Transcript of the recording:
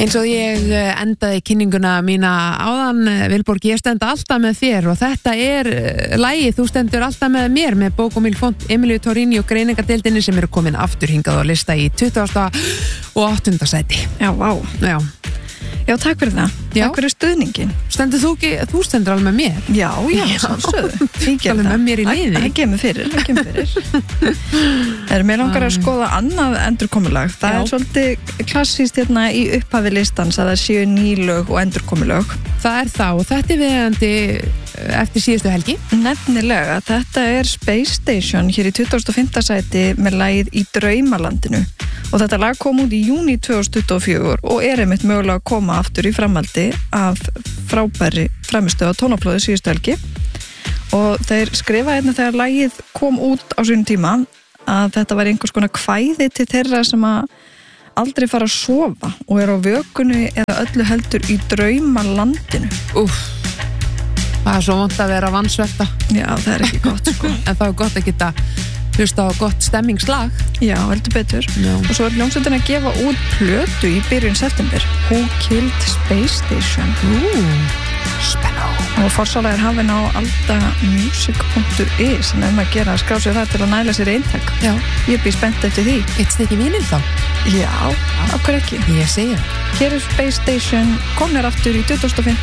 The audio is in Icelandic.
Eins og ég endaði kynninguna mína áðan, Vilborg, ég stend alltaf með þér og þetta lagið, þú stendur alltaf með mér með Bók og Milfont, Emilíu Torrini og greiningadeildinni sem eru komin aftur hingað og lista í 20. og 8. sæti. Já, vá. Já, takk fyrir það. Já. Takk fyrir stuðningin. Stendur þú ekki, þú stendur alveg með mér? Já, samstöðu. Alveg með mér í liði. Það kemur fyrir. Mér langar að skoða annað endurkomulag. Það er svolítið klassískt hérna í upphafi listans að það séu nýlög og endurkomulög. Það er það og þetta er viðandi eftir síðustu helgi. Nefnilega, þetta er Space Station hér í 25. sæti með lagið Í draumalandinu. Og þetta lag kom út í júní 2024 og er einmitt mögulega að koma aftur í framhaldi af frábæri framistöð á tónaflóði síðustu helgi. Og þeir skrifa hérna þegar lagið kom út á sínum tíma að þetta var einhvers konar kvæði til þeirra sem að aldrei fara að sofa og er á vökunni eða öllu heldur í draumalandinu. Það er svo vont að vera vansvefta. Já, það er ekki gott sko. En það er gott að geta hlusta á gott stemmingslag. Já, heldur betur. Já. Og svo er hljómsveitin að gefa út plötu í byrjun september. Who Killed Space Station? Spennó. Og forsala er hafin á aldamusic.is sem að gera að skrá sig það til að næla sér eintak. Já. Ég býð spennt eftir því. Eitt ekki vinil þá? Já, okkur ekki. Ég segja. Hér er Space Station, komnir aftur í 25.